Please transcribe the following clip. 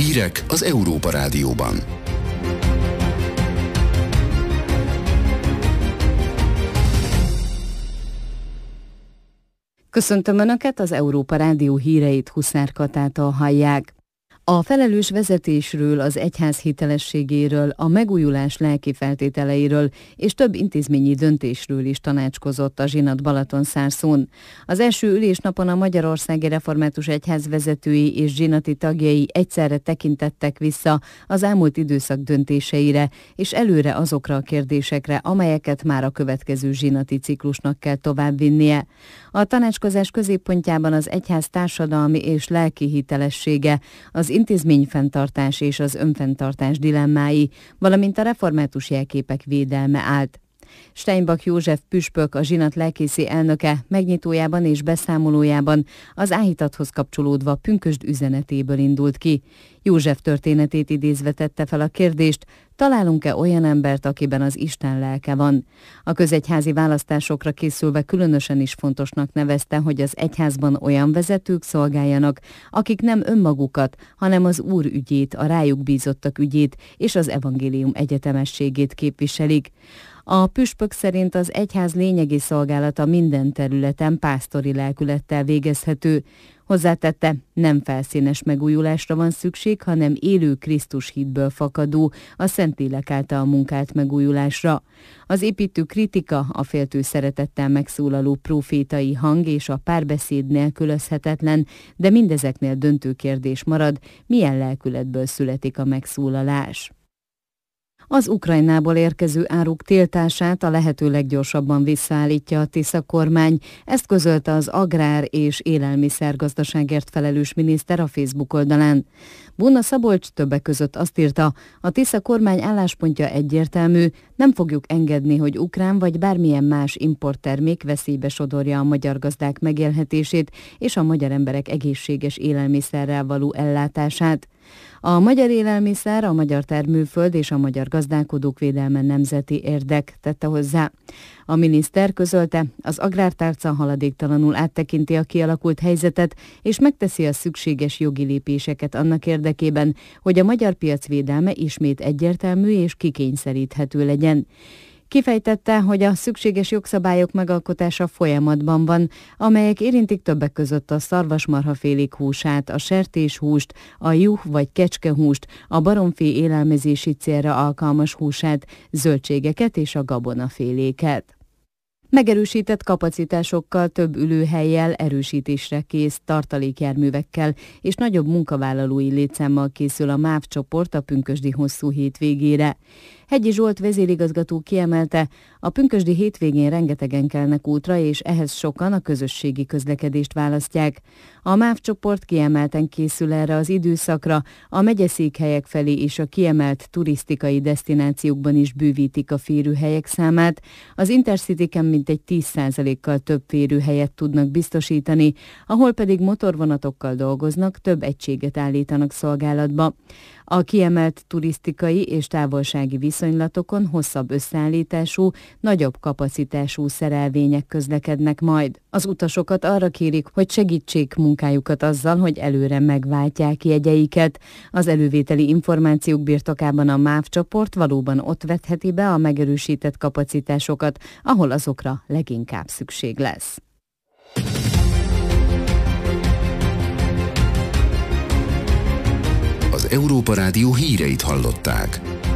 Hírek az Európa Rádióban. Köszöntöm Önöket, az Európa Rádió híreit Huszár Katától hallják. A felelős vezetésről, az egyház hitelességéről, a megújulás lelki feltételeiről és több intézményi döntésről is tanácskozott a Zsinat Balatonszárszón. Az első ülésnapon a Magyarországi Református Egyház vezetői és zsinati tagjai egyszerre tekintettek vissza az elmúlt időszak döntéseire, és előre azokra a kérdésekre, amelyeket már a következő zsinati ciklusnak kell továbbvinnie. A tanácskozás középpontjában az egyház társadalmi és lelki hitelessége, az intézményfenntartás és az önfenntartás dilemmái, valamint a református jelképek védelme állt. Steinbach József püspök, a zsinat lelkészi elnöke megnyitójában és beszámolójában az áhítathoz kapcsolódva pünkösd üzenetéből indult ki. József történetét idézve tette fel a kérdést, találunk-e olyan embert, akiben az Isten lelke van? A közegyházi választásokra készülve különösen is fontosnak nevezte, hogy az egyházban olyan vezetők szolgáljanak, akik nem önmagukat, hanem az Úr ügyét, a rájuk bízottak ügyét és az evangélium egyetemességét képviselik. A püspök szerint az egyház lényegi szolgálata minden területen pásztori lelkülettel végezhető. Hozzátette, nem felszínes megújulásra van szükség, hanem élő Krisztus hitből fakadó, a Szentlélek által munkált megújulásra. Az építő kritika, a féltő szeretettel megszólaló profétai hang és a párbeszéd nélkülözhetetlen, de mindezeknél döntő kérdés marad, milyen lelkületből születik a megszólalás. Az Ukrajnából érkező áruk tiltását a lehető leggyorsabban visszaállítja a Tisza kormány, ezt közölte az agrár- és élelmiszergazdaságért felelős miniszter a Facebook oldalán. Bóna Szabolcs többek között azt írta, a Tisza kormány álláspontja egyértelmű, nem fogjuk engedni, hogy ukrán vagy bármilyen más importtermék veszélybe sodorja a magyar gazdák megélhetését és a magyar emberek egészséges élelmiszerrel való ellátását. A magyar élelmiszer, a magyar termőföld és a magyar gazdálkodók védelme nemzeti érdek, tette hozzá. A miniszter közölte, az agrártárca haladéktalanul áttekinti a kialakult helyzetet, és megteszi a szükséges jogi lépéseket annak érdekében, hogy a magyar piac védelme ismét egyértelmű és kikényszeríthető legyen. Kifejtette, hogy a szükséges jogszabályok megalkotása folyamatban van, amelyek érintik többek között a szarvasmarhafélék húsát, a sertéshúst, a juh vagy kecskehúst, a baromfé élelmezési célra alkalmas húsát, zöldségeket és a gabonaféléket. Megerősített kapacitásokkal, több ülőhellyel, erősítésre kész tartalékjárművekkel és nagyobb munkavállalói létszámmal készül a MÁV csoport a pünkösdi hosszú hétvégére. Hegyi Zsolt vezérigazgató kiemelte, a pünkösdi hétvégén rengetegen kelnek útra, és ehhez sokan a közösségi közlekedést választják. A MÁV csoport kiemelten készül erre az időszakra, a megyeszékhelyek felé és a kiemelt turisztikai desztinációkban is bővítik a férőhelyek számát. Az Intercityken mintegy 10%-kal több férőhelyet tudnak biztosítani, ahol pedig motorvonatokkal dolgoznak, több egységet állítanak szolgálatba. A kiemelt turisztikai és távolsági viszonylatokon hosszabb összeállítású, nagyobb kapacitású szerelvények közlekednek majd. Az utasokat arra kérik, hogy segítsék munkájukat azzal, hogy előre megváltják jegyeiket. Az elővételi információk birtokában a MÁV csoport valóban ott vetheti be a megerősített kapacitásokat, ahol azokra leginkább szükség lesz. Az Európa Rádió híreit hallották.